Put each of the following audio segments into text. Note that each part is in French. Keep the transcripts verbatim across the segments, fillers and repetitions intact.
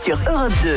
sur Europe deux.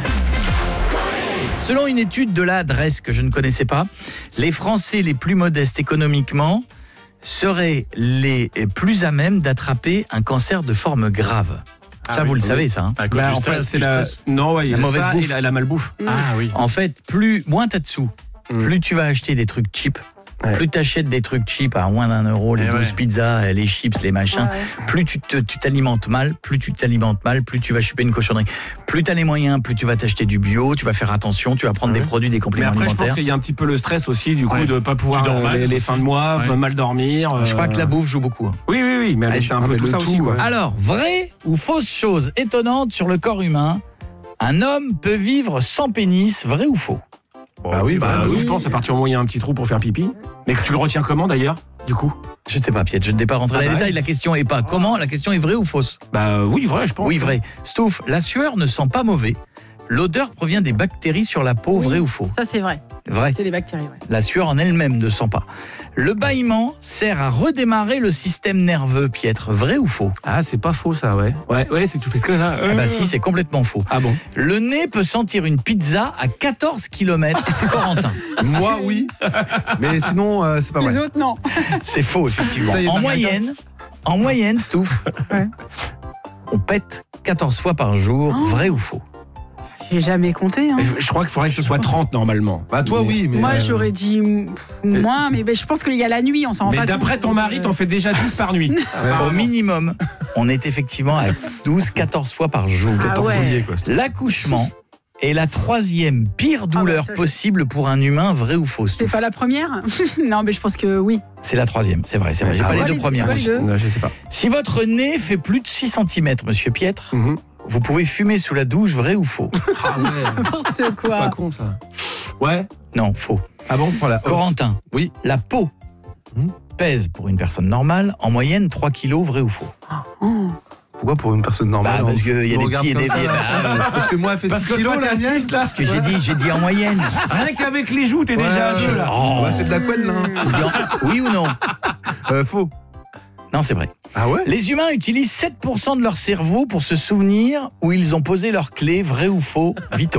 Selon une étude de l'adresse que je ne connaissais pas, les Français les plus modestes économiquement seraient les plus à même d'attraper un cancer de forme grave. Ah ça, oui, vous le oui. savez, ça. Hein. À cause Bah, du en stress, fait, c'est du la stress. non, ouais, il y a La mauvaise ça bouffe. et la, la malbouffe. Ah oui. En fait, plus moins t'as de sous, Mm. plus tu vas acheter des trucs cheap. Ouais. Plus tu achètes des trucs cheap à moins d'un euro, les Eh douze ouais. pizzas, les chips, les machins, Ouais. plus tu te- tu t'alimentes mal, plus tu t'alimentes mal, plus tu vas choper une cochonnerie. Plus tu as les moyens, plus tu vas t'acheter du bio, tu vas faire attention, tu vas prendre Ouais. des produits, des Mais compléments après, je pense alimentaires. qu'il y a un petit peu le stress aussi, du coup, Ouais. de pas pouvoir Tu dors euh, mal, les, les aussi. fins de mois, Ouais. pas mal dormir. Je crois euh, que la bouffe joue beaucoup. hein. Oui, oui, oui, mais Ah, c'est un ah, peu mais tout le ça tout, aussi, quoi. ouais. Alors, vraie ou fausse chose étonnante sur le corps humain, un homme peut vivre sans pénis, vrai ou faux? Bah oui, Bah, bah oui, oui. je pense à partir du moment où il y a un petit trou pour faire pipi. Mais que tu le retiens comment d'ailleurs, du coup? Je ne sais pas, Piet, je ne vais pas rentrer Ah dans les bah détails. ouais. La question est pas comment, la question est vraie ou fausse? Bah oui, vrai, je pense. Oui, vrai. Stouff, la sueur ne sent pas mauvais. L'odeur provient des bactéries sur la peau, Oui. vrai ou faux? Ça, c'est vrai. Vrai. C'est les bactéries, ouais. La sueur en elle-même ne sent pas. Le bâillement sert à redémarrer le système nerveux, Pietre. Vrai ou faux? Ah, c'est pas faux ça, ouais. Ouais, ouais, c'est que tu fais que ça. Ah bah si, c'est complètement faux. Ah bon? Le nez peut sentir une pizza à quatorze kilomètres, Corentin. Moi, oui. Mais sinon, euh, c'est pas Les vrai. autres, non. C'est faux, effectivement. Putain, il y a En pas moyenne, en moyenne, Stouff, Ouais. on pète quatorze fois par jour. Oh. Vrai ou faux? J'ai jamais compté. Hein. Mais Je crois qu'il faudrait que ce soit trente normalement. Bah toi, Mais- oui, mais... Moi, euh, j'aurais dit pff, moins, mais ben, je pense qu'il y a la nuit, on s'en rend Mais pas compte. d'après ton mari, t'en fais déjà dix par nuit. Au minimum, on est effectivement à douze quatorze fois par jour. Ah quatorze ouais. juillet, quoi. L'accouchement est la troisième pire douleur bah ça, je- possible pour un humain, vrai ou faux? C'est Stouff? pas la première? Non, mais je pense que oui. C'est la troisième, c'est vrai, c'est vrai. J'ai Ah pas ouais, les deux les- premières. c'est quoi les deux Non, je sais pas. Si votre nez fait plus de six centimètres, monsieur Pietre, Mhm. vous pouvez fumer sous la douche, vrai ou faux? Ah ouais, N'importe c'est pas quoi. con ça. Ouais. Non, faux. Ah bon? Voilà. Oh, Corentin, Oui. la peau Hmm. pèse pour une personne normale en moyenne trois kilos, vrai ou faux? Oh. Pourquoi pour une personne normale? Bah, parce qu'il y a on des regarde petits et comme des ça, vieux. là. Bah, Parce que moi, elle fait Parce six que kilos, toi, la t'as mienne. six, là. ce que j'ai dit, j'ai dit en moyenne. Rien qu'avec les joues, t'es déjà à Ouais, deux là. Oh. Bah, c'est de la couenne, là. J'ai dit en- Oui ou non? Euh, faux. Non, c'est vrai. Ah ouais? Les humains utilisent sept pour cent de leur cerveau pour se souvenir où ils ont posé leurs clés, vrai ou faux? Vito.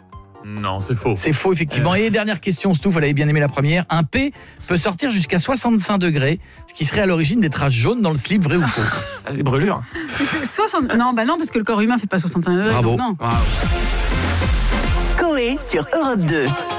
Non, c'est faux. C'est faux, effectivement. Et dernière question, Stouff, elle avait bien aimé la première. Un P peut sortir jusqu'à soixante-cinq degrés, ce qui serait à l'origine des traces jaunes dans le slip, vrai ou faux? Des brûlures. soixante... Non, bah non, parce que le corps humain fait pas soixante-cinq degrés. Bravo. donc non. Bravo. Coé sur Europe deux.